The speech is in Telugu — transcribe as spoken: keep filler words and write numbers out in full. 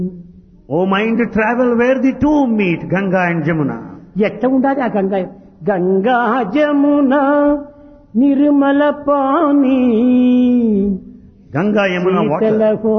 O mind, travel where the two meet, Ganga and Jamuna. ఎట్లా ఉండాలి ఆ Ganga Ganga Jamuna Nirmala pani Ganga, Yamuna, water. శీతల